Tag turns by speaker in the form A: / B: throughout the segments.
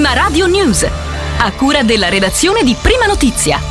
A: Prima Radio News, a cura della redazione di Prima Notizia.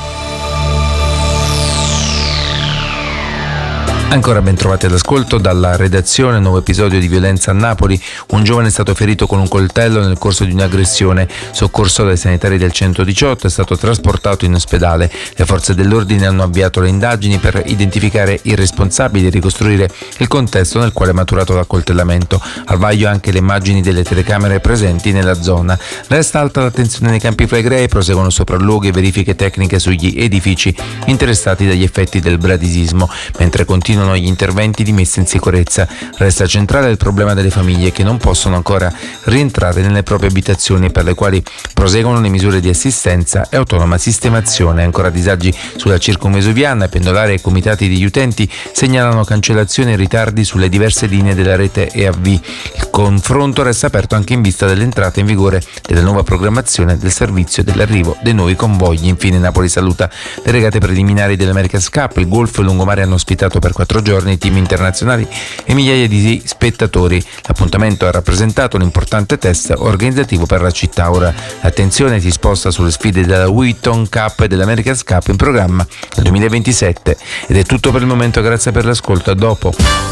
B: Ancora ben trovati all'ascolto dalla redazione. Nuovo episodio di violenza a Napoli. Un giovane è stato ferito con un coltello nel corso di un'aggressione. Soccorso dai sanitari del 118, è stato trasportato in ospedale. Le forze dell'ordine hanno avviato le indagini per identificare i responsabili e ricostruire il contesto nel quale è maturato l'accoltellamento. Al vaglio anche le immagini delle telecamere presenti nella zona. Resta alta l'attenzione nei Campi Flegrei, proseguono sopralluoghi e verifiche tecniche sugli edifici interessati dagli effetti del bradisismo, mentre continuano gli interventi di messa in sicurezza. Resta centrale il problema delle famiglie che non possono ancora rientrare nelle proprie abitazioni, per le quali proseguono le misure di assistenza e autonoma sistemazione. Ancora disagi sulla circumvesuviana. Pendolari e comitati degli utenti segnalano cancellazioni e ritardi sulle diverse linee della rete EAV. Il confronto resta aperto anche in vista dell'entrata in vigore della nuova programmazione del servizio e dell'arrivo dei nuovi convogli. Infine Napoli saluta le regate preliminari dell'America's Cup. Il golf e il lungomare hanno ospitato per 4 giorni team internazionali e migliaia di spettatori. L'appuntamento ha rappresentato un importante test organizzativo per la città. Ora l'attenzione si sposta sulle sfide della Wheaton Cup e dell'America's Cup in programma nel 2027. Ed è tutto per il momento, grazie per l'ascolto, a dopo.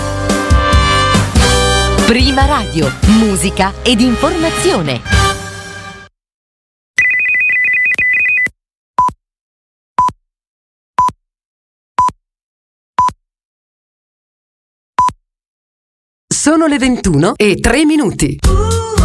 A: Prima Radio, musica ed informazione.
C: Sono le 21:03.